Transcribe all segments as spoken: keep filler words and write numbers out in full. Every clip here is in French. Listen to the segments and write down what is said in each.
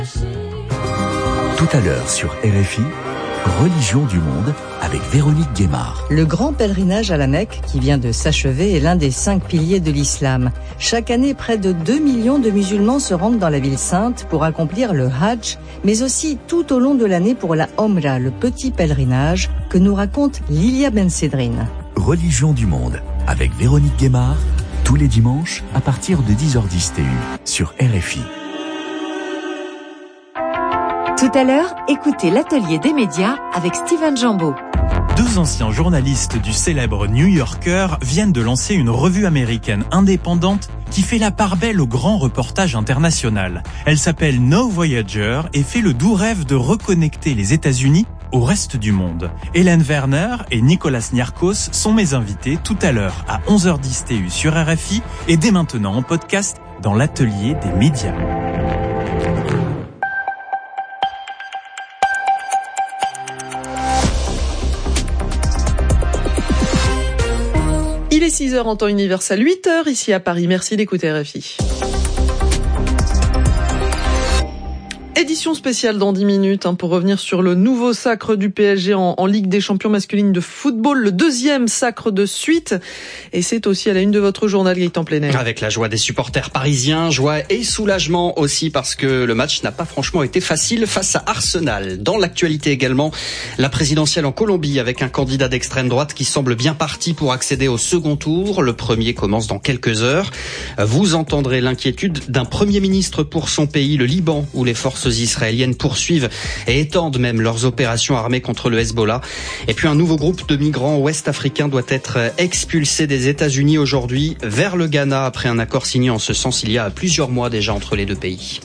Tout à l'heure sur R F I, Religion du monde avec Véronique Guémard. Le grand pèlerinage à la Mecque qui vient de s'achever est l'un des cinq piliers de l'islam. Chaque année, près de deux millions de musulmans se rendent dans la ville sainte pour accomplir le Hajj, mais aussi tout au long de l'année pour la Omra, le petit pèlerinage que nous raconte Lilia Ben Sedrine. Religion du monde avec Véronique Guémard, tous les dimanches à partir de dix heures dix T U sur R F I. Tout à l'heure, écoutez l'atelier des médias avec Steven Jambeau. Deux anciens journalistes du célèbre New Yorker viennent de lancer une revue américaine indépendante qui fait la part belle au grand reportage international. Elle s'appelle No Voyager et fait le doux rêve de reconnecter les États-Unis au reste du monde. Hélène Werner et Nicolas Niarchos sont mes invités tout à l'heure à onze heures dix T U sur R F I et dès maintenant en podcast dans l'atelier des médias. Il est six heures en temps universel, huit heures ici à Paris. Merci d'écouter R F I. Édition spéciale dans dix minutes hein, pour revenir sur le nouveau sacre du P S G en, en Ligue des champions masculines de football, le deuxième sacre de suite. Et c'est aussi à la une de votre journal, Gaëtan Plenel. Avec la joie des supporters parisiens, joie et soulagement aussi parce que le match n'a pas franchement été facile face à Arsenal. Dans l'actualité également, la présidentielle en Colombie avec un candidat d'extrême droite qui semble bien parti pour accéder au second tour. Le premier commence dans quelques heures. Vous entendrez l'inquiétude d'un premier ministre pour son pays, le Liban, où les forces israéliennes poursuivent et étendent même leurs opérations armées contre le Hezbollah. Et puis un nouveau groupe de migrants ouest-africains doit être expulsé des États-Unis aujourd'hui vers le Ghana après un accord signé en ce sens il y a plusieurs mois déjà entre les deux pays.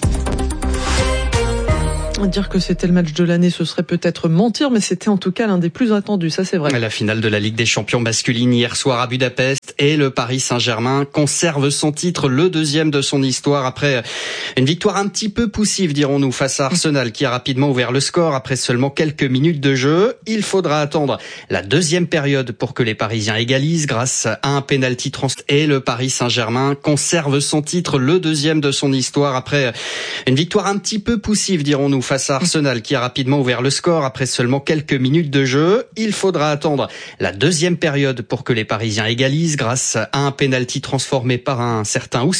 Dire que c'était le match de l'année, ce serait peut-être mentir, mais c'était en tout cas l'un des plus attendus, ça c'est vrai. La finale de la Ligue des champions masculine hier soir à Budapest et le Paris Saint-Germain conserve son titre, le deuxième de son histoire après une victoire un petit peu poussive, dirons-nous, face à Arsenal qui a rapidement ouvert le score après seulement quelques minutes de jeu. Il faudra attendre la deuxième période pour que les Parisiens égalisent grâce à un penalty trans et le Paris Saint-Germain conserve son titre, le deuxième de son histoire après une victoire un petit peu poussive, dirons-nous, face à Arsenal qui a rapidement ouvert le score après seulement quelques minutes de jeu. Il faudra attendre la deuxième période pour que les Parisiens égalisent grâce à un penalty transformé par un certain